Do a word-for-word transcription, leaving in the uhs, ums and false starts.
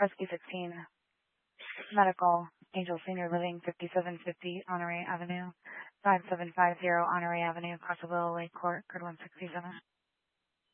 Rescue sixteen, Medical, Angel Senior Living, fifty-seven fifty Honoré Avenue, five seven five zero Honoré Avenue, Cossaville Lake Court, code one sixty-seven.